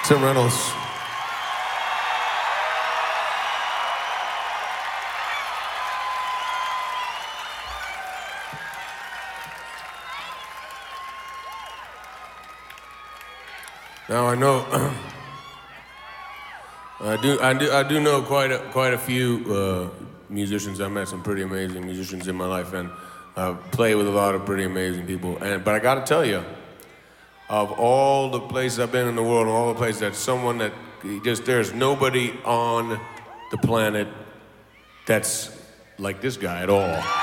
Tim Reynolds. Now I know I do know quite a few musicians. I met some pretty amazing musicians in my life, and play with a lot of pretty amazing people. But I got to tell you, of all the places I've been in the world, and all the places that someone that there's nobody on the planet that's like this guy at all.